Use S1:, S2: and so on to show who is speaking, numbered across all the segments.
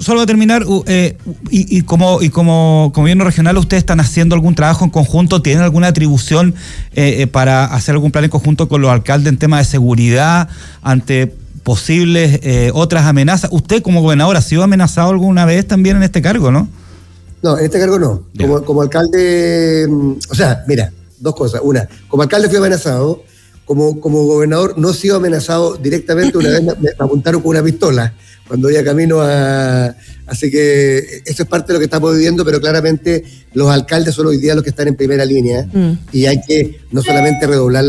S1: solo a terminar, y como gobierno regional, ¿ustedes están haciendo algún trabajo en conjunto? ¿Tienen alguna atribución para hacer algún plan en conjunto con los alcaldes en tema de seguridad ante posibles otras amenazas? Usted como gobernador ha sido amenazado alguna vez también en este cargo, ¿no?
S2: No, en este cargo no. Como alcalde, o sea, mira, dos cosas. Una, como alcalde fui amenazado, como gobernador no he sido amenazado directamente. Una vez me apuntaron con una pistola cuando iba camino a... Así que eso es parte de lo que estamos viviendo, pero claramente los alcaldes son hoy día los que están en primera línea y hay que no solamente redoblar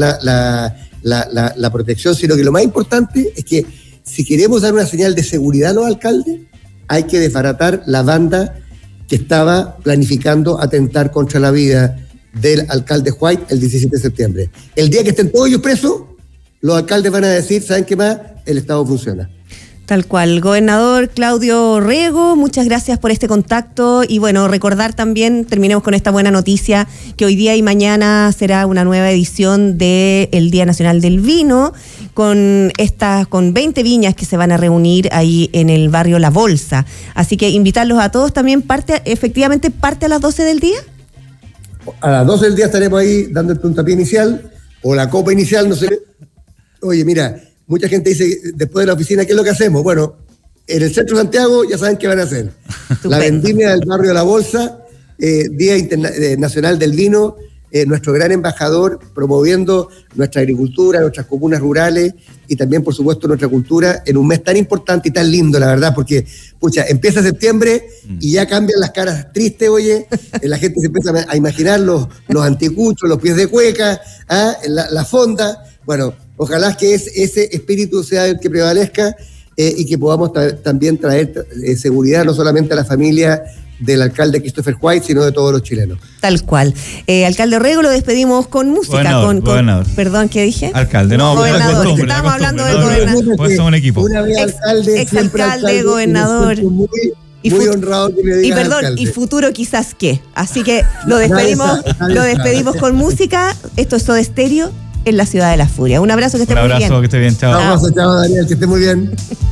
S2: la protección, sino que lo más importante es que si queremos dar una señal de seguridad a los alcaldes, hay que desbaratar la banda que estaba planificando atentar contra la vida del alcalde White el 17 de septiembre. El día que estén todos ellos presos, los alcaldes van a decir, ¿saben qué más? El Estado funciona.
S3: Tal cual. Gobernador Claudio Rego, muchas gracias por este contacto y bueno, recordar también, terminemos con esta buena noticia, que hoy día y mañana será una nueva edición del Día Nacional del Vino, con 20 viñas que se van a reunir ahí en el barrio La Bolsa. Así que invitarlos a todos también, efectivamente parte a las 12 del día.
S2: A las 12 del día estaremos ahí dando el puntapié inicial, o la copa inicial, no sé. Oye, mira, mucha gente dice, después de la oficina, ¿qué es lo que hacemos? Bueno, en el centro de Santiago ya saben qué van a hacer. Estupendo. La vendimia del barrio La Bolsa, Día Nacional del Vino, nuestro gran embajador promoviendo nuestra agricultura, nuestras comunas rurales y también, por supuesto, nuestra cultura en un mes tan importante y tan lindo, la verdad, porque, pucha, empieza septiembre y ya cambian las caras tristes, oye, la gente se empieza a imaginar los anticuchos, los pies de cueca, la fonda. Bueno, ojalá que ese espíritu sea el que prevalezca y que podamos también traer seguridad no solamente a la familia del alcalde Christopher White, sino de todos los chilenos.
S3: Tal cual. Alcalde Rego, lo despedimos con música.
S1: Gobernador.
S3: Perdón, ¿qué dije?
S1: Alcalde, no,
S3: gobernador. Estábamos hablando del gobernador.
S1: Pues somos un equipo.
S2: Una vez alcalde, siempre alcalde,
S3: gobernador.
S2: Muy honrado que me digas
S3: y perdón,
S2: alcalde.
S3: Y futuro quizás qué. Así que lo despedimos con música. Esto es Soda Stereo en la Ciudad de la Furia. Un abrazo, que esté muy bien.
S1: Un abrazo, que esté bien, chao.
S2: Chao, Daniel, que esté muy bien.